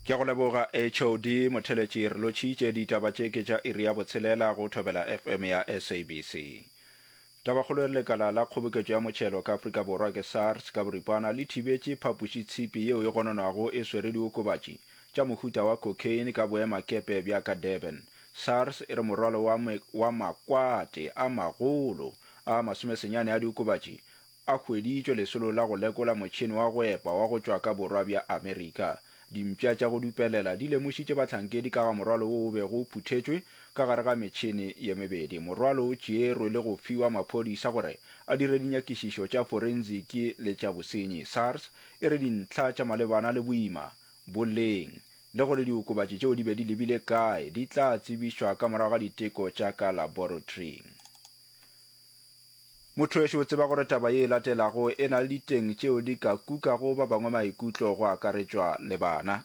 ke go leboga HOD motheletši re lotšitše ditaba tše ke tša iri ya botshelela go thobela FM ya SABC. Tabakgolo le lekala la kgoboketšo ya motšhelo ka Afrika Borwa ke SARS ka boripana le thibetše phapošitshipi yeo e gononwago e swere diokobatši tša mohuta wa cocaine ka boemakepe bja ka Durban. SARS e re morwalo wa makwate a magolo a 90 a diokobatši a hweditšwe lesolo la go lekola motšhene wa go epa wa go tšwa ka borwa bja Amerika. Dimpša tša go dupelela di lemošitše bahlankedi ka ga morwalo wo o be go phuthetšwe ka gare ga metšhene ye mebedi. Morwalo o tšeerwe le go fiwa maphodisa gore a dire dinyakišišo tša forensiki le tša bosenyi. SARS e re dintlha tša malebana le boima, boleng le gore diokobatši tšeo di be di lebile kae di tla tsebišwa ka morago ga diteko tša ka laboratoring. Motho wešo o tseba gore taba ye latelago e na le diteng tšeo di ka kukago ba bangwe maikutlo go akaretšwa le bana.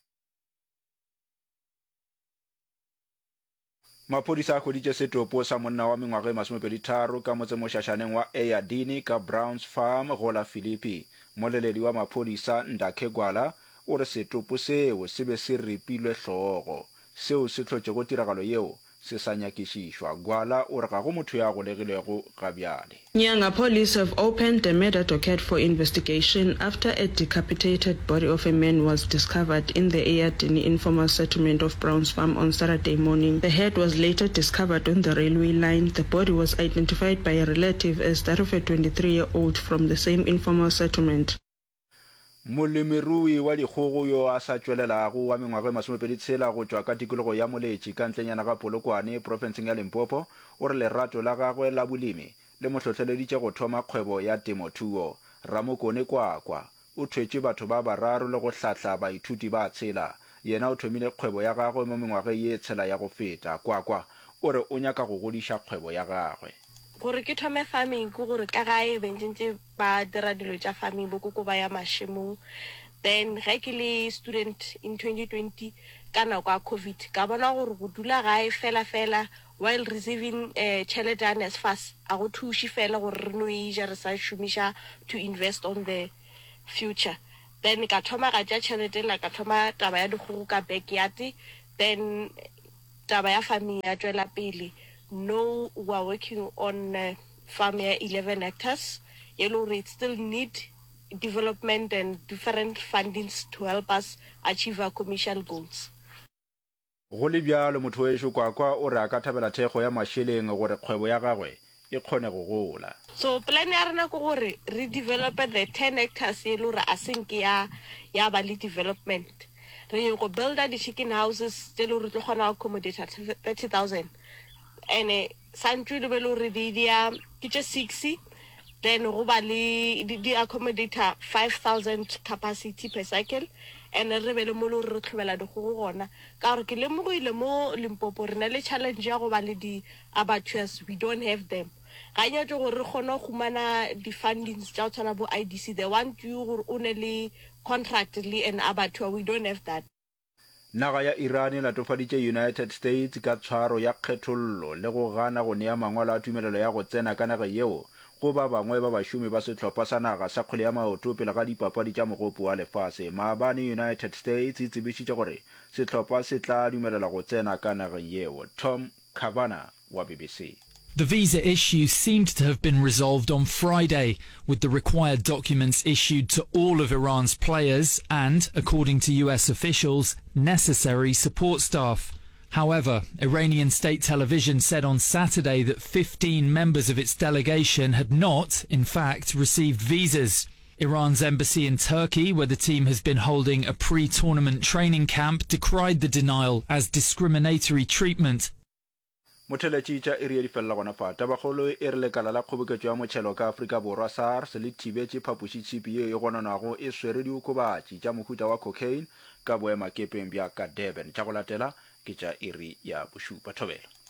Maphodisa a hweditše setopo sa monna wa mengwaga 23 ka motsemošašaneng wa Eyadini ka Browns Farm go la Philippi. Moleledi wa maphodisa Ndakhe Gwala o re setopo seo se be se repilwe hlogo, seo se hlotšego tiragalo yeo se sa nyakišišwa. Gwala o re ga go motho ya golegilego gabjale. Nyanga police have opened a murder docket for investigation after a decapitated body of a man was discovered in the Eyadini informal settlement of Browns Farm on Saturday morning. The head was later discovered on the railway line. The body was identified by a relative as that of a 23-year-old from the same informal settlement. Molemirui wa dikgogo yo a sa tšwelelago wa mengwaga 26 go tšwa ka tikologo ya Moletši ka ntlenyana ga Polokwane profenseng ya Limpopo o re lerato la gagwe la bolemi le mohlotleleditše go thoma kgwebo ya temothuo. Ramokone Kwakwa o thwetše batho ba bararo le go hlatla baithuti ba tshela. Yena o thomile kgwebo ya gagwe mo mengwaga ye tshela ya go feta. Kwakwa o re o nyaka go godiša kgwebo ya gagwe. Gore ke thome farming go gore ka gae bentšentše ba dira dilo tša farming bo koko ba ya mašemong. Then ge ke le student in 2020 ka nako ya COVID ka bona gore go dula gae fela while receiving tšhelete ya NSFAS a go thuše fela gore re no eja re sa šomiša to invest on the future. Then ka thoma ga tša tšhelete la ka thoma taba ya dikgogo ka backyard. Then taba ya farming ya tšwela pele. No, we are working on farm here 11 hectares. Yellow rate still need development and different fundings to help us achieve our commercial goals. Go le bjalo motho wešo Kwakwa o re a ka thabela thekgo ya mašeleng gore kgwebo ya gagwe e kgone go gola. So plan ya rena ko gore re develop the 10 hectares yellow ra asenke ya ba le development. Re go build the chicken houses yellow re tlo kgona accommodate 30,000. And santri le belo re dia ke 60, then go ba le di accommodate 5,000 capacity per cycle, and re bele mo lo re tlhobela di go gona ka gore ke le mo ile mo Limpopo re na le challenge ya go ba le di abattoirs. We don't have them. Ga nya tlo gore re gona go mana di fundings tsa tsana bo IDC. They want you gore o ne le contract le an abattoir. We don't have that. Naga ya Iran e latofaditše United States ka tshwaro ya kgethollo le go gana go nea mangwalo a tumelelo ya go tsena ka naga yeo go ba bangwe ba bašomi ba sehlopha sa naga sa kgwele ya maoto pele ga dipapadi tša mogopo wa lefase. Maabane United States e tsebišitše gore sehlopha se tla dumelela go tsena ka nageng yeo. Tom Kavana wa BBC. The visa issue seemed to have been resolved on Friday, with the required documents issued to all of Iran's players and, according to US officials, necessary support staff. However, Iranian state television said on Saturday that 15 members of its delegation had not, in fact, received visas. Iran's embassy in Turkey, where the team has been holding a pre-tournament training camp, decried the denial as discriminatory treatment. Motheletši tša iri ya difelela gona fa tabakgolo e re lekala la kgoboketšo ya motšhelo ka Afrika Borwa SARS le thibetše phapošitshipi yeo e gononwago e swere diokobatši tša mohuta wa cocaine ka boemakepeng bja ka Durban. Tša go latela ke tša iri ya bošupa thobela.